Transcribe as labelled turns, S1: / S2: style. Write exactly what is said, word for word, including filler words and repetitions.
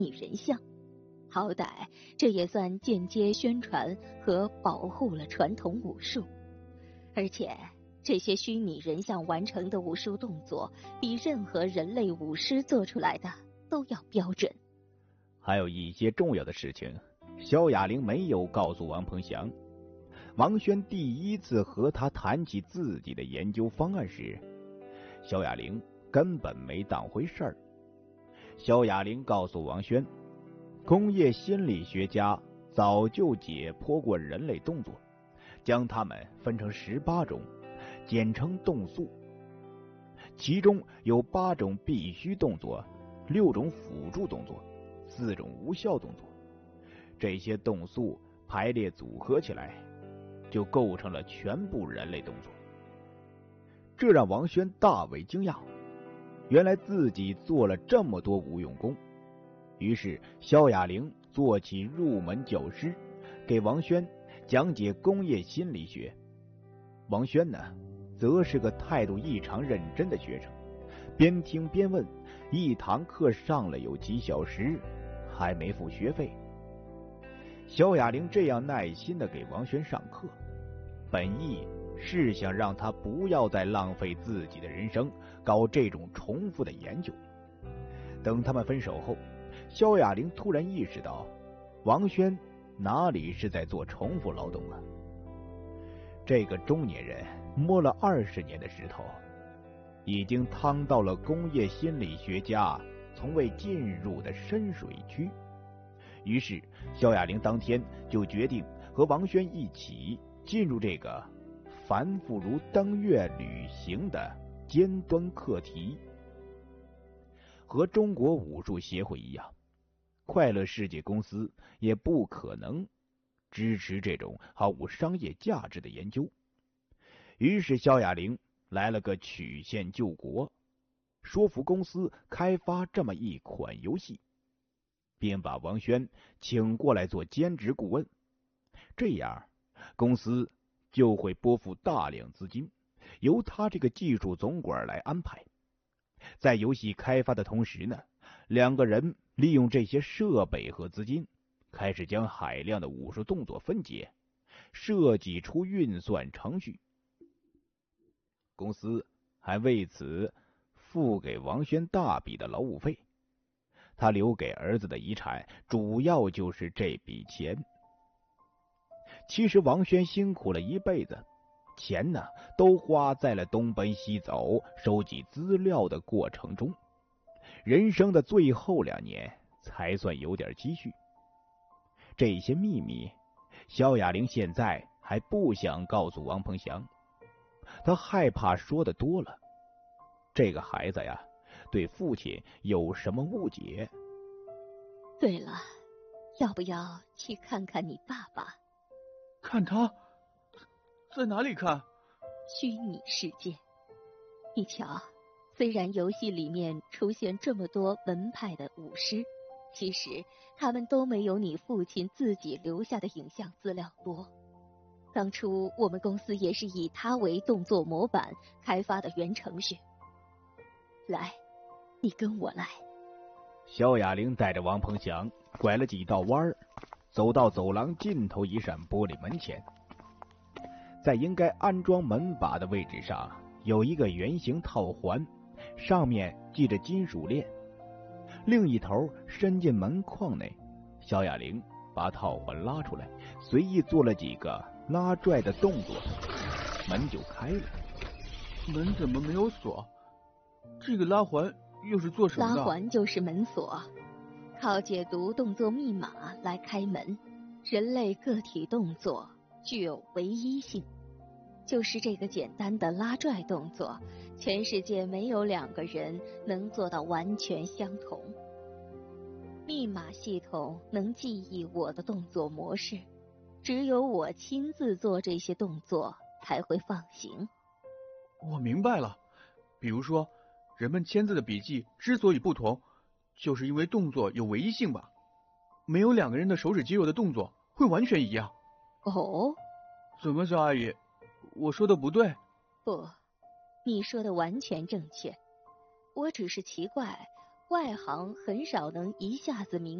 S1: 拟人像，好歹这也算间接宣传和保护了传统武术。而且这些虚拟人像完成的武术动作比任何人类武师做出来的都要标准。
S2: 还有一些重要的事情萧亚玲没有告诉王鹏翔。王轩第一次和他谈起自己的研究方案时，萧亚玲根本没当回事儿。萧亚玲告诉王轩，工业心理学家早就解剖过人类动作，将它们分成十八种，简称动速。其中有八种必须动作，六种辅助动作，四种无效动作。这些动速排列组合起来，就构成了全部人类动作。这让王轩大为惊讶，原来自己做了这么多无用功。于是萧亚玲做起入门教师，给王轩讲解工业心理学。王轩呢，则是个态度异常认真的学生，边听边问，一堂课上了有几小时，还没付学费。萧亚玲这样耐心地给王轩上课，本意是想让他不要再浪费自己的人生搞这种重复的研究。等他们分手后，萧亚玲突然意识到，王轩哪里是在做重复劳动啊？这个中年人摸了二十年的石头，已经趟到了工业心理学家从未进入的深水区。于是萧亚玲当天就决定和王轩一起进入这个繁复如登月旅行的尖端课题。和中国武术协会一样，快乐世界公司也不可能支持这种毫无商业价值的研究。于是萧亚玲来了个曲线救国，说服公司开发这么一款游戏，并把王轩请过来做兼职顾问。这样公司就会拨付大量资金，由他这个技术总管来安排。在游戏开发的同时呢，两个人利用这些设备和资金，开始将海量的武术动作分解，设计出运算程序。公司还为此付给王轩大笔的劳务费，他留给儿子的遗产主要就是这笔钱。其实王轩辛苦了一辈子，钱呢都花在了东奔西走收集资料的过程中，人生的最后两年才算有点积蓄。这些秘密萧亚玲现在还不想告诉王鹏翔，他害怕说的多了，这个孩子呀对父亲有什么误解。
S1: 对了，要不要去看看你爸爸？
S3: 看他？在哪里看？
S1: 虚拟世界。你瞧，虽然游戏里面出现这么多门派的武师，其实他们都没有你父亲自己留下的影像资料多。当初我们公司也是以它为动作模板开发的原程序。来，你跟我来。
S2: 萧亚玲带着王鹏翔拐了几道弯儿，走到走廊尽头一扇玻璃门前。在应该安装门把的位置上有一个圆形套环，上面系着金属链，另一头伸进门框内。萧亚玲把套环拉出来，随意做了几个拉拽的动作，门就开了。
S3: 门怎么没有锁？这个拉环又是做什么的？
S1: 拉环就是门锁，靠解读动作密码来开门。人类个体动作具有唯一性，就是这个简单的拉拽动作，全世界没有两个人能做到完全相同。密码系统能记忆我的动作模式，只有我亲自做这些动作才会放行。
S3: 我明白了，比如说人们签字的笔记之所以不同，就是因为动作有唯一性吧？没有两个人的手指肌肉的动作会完全一样。
S1: 哦，
S3: 怎么，小阿姨，我说的不对？
S1: 不，你说的完全正确。我只是奇怪， 外行很少能一下子明